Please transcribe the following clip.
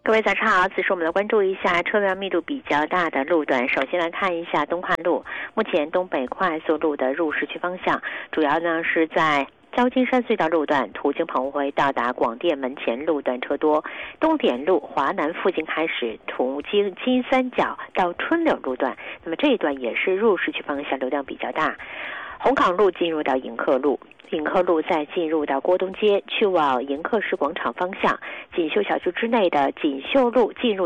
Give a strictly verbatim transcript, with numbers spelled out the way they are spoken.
各位早上好，此时我们来关注一下车辆密度比较大的路段。首先来看一下东快路，目前东北快速路的入市区方向，主要呢是在礁金山隧道路段途经澎湖会到达广电门前路段车多，东点路华南附近开始途经金三角到春柳路段，那么这一段也是入市区方向流量比较大。红港路进入到迎客路，迎客路再进入到郭东街，去往迎客市广场方向，锦绣小区之内的锦绣路进入